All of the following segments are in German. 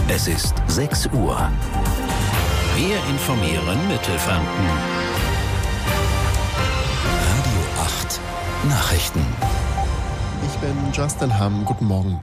Es ist 6 Uhr. Wir informieren Mittelfranken. Radio 8 Nachrichten. Ich bin Justin Hamm. Guten Morgen.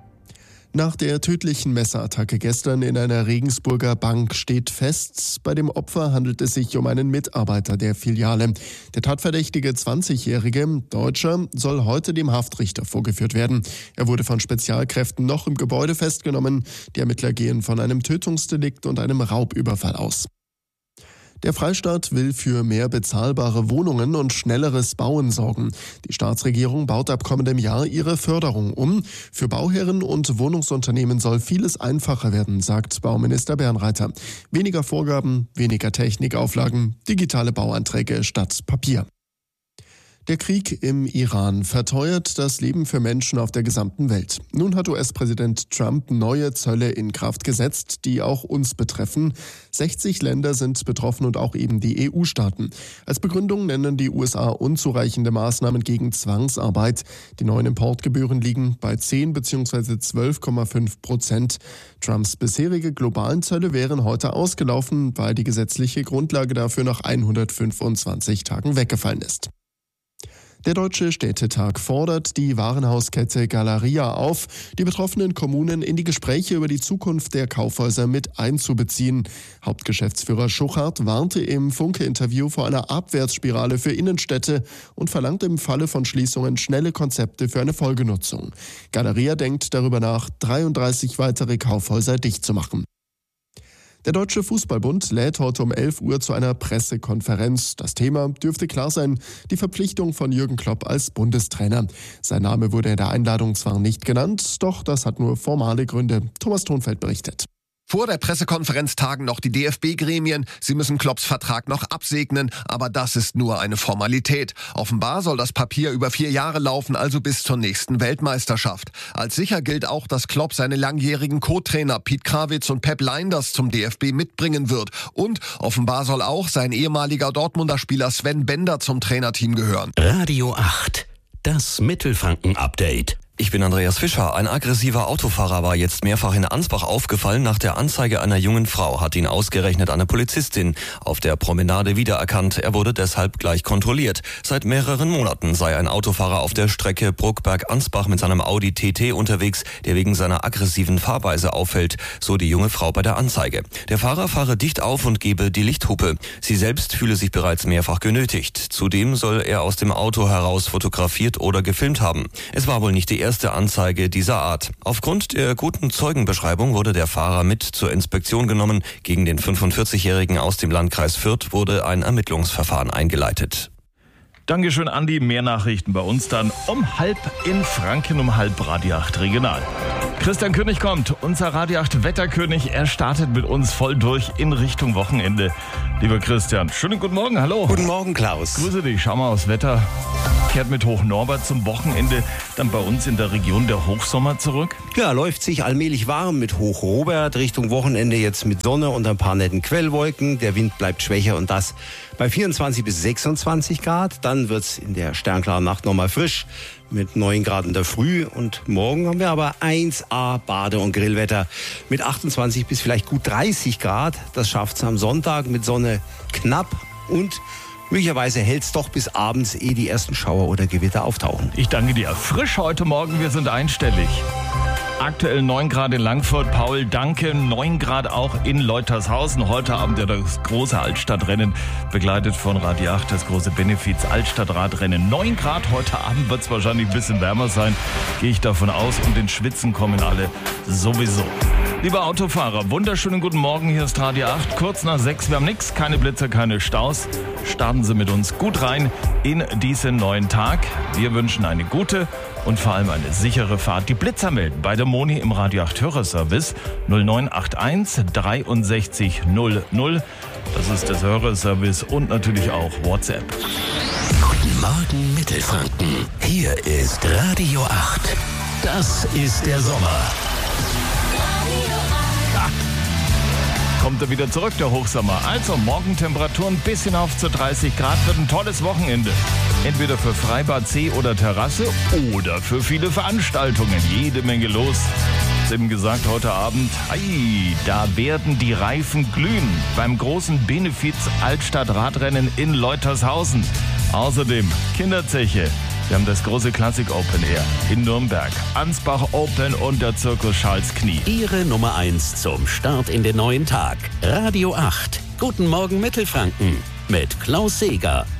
Nach der tödlichen Messerattacke gestern in einer Regensburger Bank steht fest, bei dem Opfer handelt es sich um einen Mitarbeiter der Filiale. Der tatverdächtige 20-jährige Deutscher soll heute dem Haftrichter vorgeführt werden. Er wurde von Spezialkräften noch im Gebäude festgenommen. Die Ermittler gehen von einem Tötungsdelikt und einem Raubüberfall aus. Der Freistaat will für mehr bezahlbare Wohnungen und schnelleres Bauen sorgen. Die Staatsregierung baut ab kommendem Jahr ihre Förderung um. Für Bauherren und Wohnungsunternehmen soll vieles einfacher werden, sagt Bauminister Bernreiter. Weniger Vorgaben, weniger Technikauflagen, digitale Bauanträge statt Papier. Der Krieg im Iran verteuert das Leben für Menschen auf der gesamten Welt. Nun hat US-Präsident Trump neue Zölle in Kraft gesetzt, die auch uns betreffen. 60 Länder sind betroffen und auch eben die EU-Staaten. Als Begründung nennen die USA unzureichende Maßnahmen gegen Zwangsarbeit. Die neuen Importgebühren liegen bei 10 bzw. 12,5%. Trumps bisherige globalen Zölle wären heute ausgelaufen, weil die gesetzliche Grundlage dafür nach 125 Tagen weggefallen ist. Der Deutsche Städtetag fordert die Warenhauskette Galeria auf, die betroffenen Kommunen in die Gespräche über die Zukunft der Kaufhäuser mit einzubeziehen. Hauptgeschäftsführer Schuchart warnte im Funke-Interview vor einer Abwärtsspirale für Innenstädte und verlangt im Falle von Schließungen schnelle Konzepte für eine Folgenutzung. Galeria denkt darüber nach, 33 weitere Kaufhäuser dicht zu machen. Der Deutsche Fußballbund lädt heute um 11 Uhr zu einer Pressekonferenz. Das Thema dürfte klar sein, die Verpflichtung von Jürgen Klopp als Bundestrainer. Sein Name wurde in der Einladung zwar nicht genannt, doch das hat nur formale Gründe. Thomas Thonfeld berichtet. Vor der Pressekonferenz tagen noch die DFB-Gremien. Sie müssen Klopps Vertrag noch absegnen, aber das ist nur eine Formalität. Offenbar soll das Papier über 4 Jahre laufen, also bis zur nächsten Weltmeisterschaft. Als sicher gilt auch, dass Klopp seine langjährigen Co-Trainer Piet Krawitz und Pep Lijnders zum DFB mitbringen wird. Und offenbar soll auch sein ehemaliger Dortmunder Spieler Sven Bender zum Trainerteam gehören. Radio 8, das Mittelfranken-Update. Ich bin Andreas Fischer. Ein aggressiver Autofahrer war jetzt mehrfach in Ansbach aufgefallen. Nach der Anzeige einer jungen Frau hat ihn ausgerechnet eine Polizistin auf der Promenade wiedererkannt. Er wurde deshalb gleich kontrolliert. Seit mehreren Monaten sei ein Autofahrer auf der Strecke Bruckberg-Ansbach mit seinem Audi TT unterwegs, der wegen seiner aggressiven Fahrweise auffällt, so die junge Frau bei der Anzeige. Der Fahrer fahre dicht auf und gebe die Lichthupe. Sie selbst fühle sich bereits mehrfach genötigt. Zudem soll er aus dem Auto heraus fotografiert oder gefilmt haben. Es war wohl nicht die erste Anzeige dieser Art. Aufgrund der guten Zeugenbeschreibung wurde der Fahrer mit zur Inspektion genommen. Gegen den 45-Jährigen aus dem Landkreis Fürth wurde ein Ermittlungsverfahren eingeleitet. Dankeschön, Andi. Mehr Nachrichten bei uns dann um halb in Franken, um halb Radio 8 Regional. Christian König kommt, unser Radio 8 Wetterkönig. Er startet mit uns voll durch in Richtung Wochenende. Lieber Christian, schönen guten Morgen, hallo. Guten Morgen, Klaus. Grüße dich, schau mal aufs Wetter. Kehrt mit Hochnorbert zum Wochenende dann bei uns in der Region der Hochsommer zurück? Ja, läuft sich allmählich warm mit Hochrobert. Richtung Wochenende jetzt mit Sonne und ein paar netten Quellwolken. Der Wind bleibt schwächer und das bei 24 bis 26 Grad. Dann wird's in der sternklaren Nacht nochmal frisch mit 9 Grad in der Früh. Und morgen haben wir aber 1A Bade- und Grillwetter mit 28 bis vielleicht gut 30 Grad. Das schafft's am Sonntag mit Sonne knapp und möglicherweise hält es doch bis abends, ehe die ersten Schauer oder Gewitter auftauchen. Ich danke dir. Frisch heute Morgen, wir sind einstellig. Aktuell 9 Grad in Langfurt. Paul, danke. 9 Grad auch in Leutershausen. Heute Abend ja das große Altstadtrennen, begleitet von Radio 8, das große Benefiz-Altstadtradrennen. 9 Grad, heute Abend wird es wahrscheinlich ein bisschen wärmer sein, gehe ich davon aus. Und in Schwitzen kommen alle sowieso. Lieber Autofahrer, wunderschönen guten Morgen, hier ist Radio 8, kurz nach 6, wir haben nichts, keine Blitzer, keine Staus. Starten Sie mit uns gut rein in diesen neuen Tag. Wir wünschen eine gute und vor allem eine sichere Fahrt. Die Blitzer melden bei der Moni im Radio 8 Hörerservice 0981 63 00. Das ist das Hörerservice und natürlich auch WhatsApp. Guten Morgen Mittelfranken, hier ist Radio 8. Das ist der Sommer. Kommt er wieder zurück, der Hochsommer. Also Morgentemperaturen bis hinauf zu 30 Grad, wird ein tolles Wochenende. Entweder für Freibad, See oder Terrasse oder für viele Veranstaltungen. Jede Menge los. hab's eben gesagt, heute Abend, da werden die Reifen glühen beim großen Benefiz-Altstadt-Radrennen in Leutershausen. Außerdem Kinderzeche. Wir haben das große Classic Open Air in Nürnberg, Ansbach Open und der Zirkus Charles Knie. Ihre Nummer 1 zum Start in den neuen Tag. Radio 8. Guten Morgen Mittelfranken mit Klaus Seeger.